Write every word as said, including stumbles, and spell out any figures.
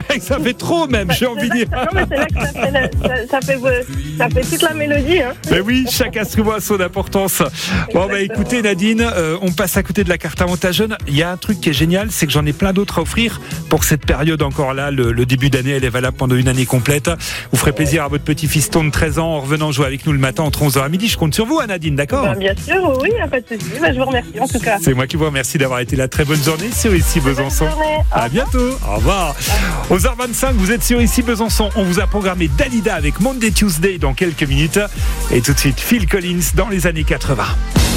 Ça fait trop même, j'ai envie de dire. Non, mais c'est là que ça fait, la- ça, ça fait, ça fait toute la mélodie. Hein. Ben oui, chaque instrument a son importance. Bon, bah écoutez Nadine, euh, on passe à côté de la carte avantage jeune. Il y a un truc qui est génial, c'est que j'en ai plein d'autres à offrir pour cette période encore là. Le, le début d'année, elle est valable pendant une année complète. Vous ferez plaisir à votre petit fiston de treize ans en revenant jouer avec nous le matin entre onze heures à midi. Je compte sur vous, hein, Nadine, d'accord? Ben, bien sûr, oui, y a pas de souci. Ben, je vous remercie en tout cas. C'est moi qui vous remercie d'avoir été là. Très bonne journée sur Ici Besançon. Bonne journée. Au À revoir. bientôt. Au revoir. Aux heures vingt-cinq, vous êtes sur Ici Besançon. On vous a programmé Dalida avec Monday Tuesday dans quelques minutes. Et tout de suite, Phil Collins dans les années quatre-vingts.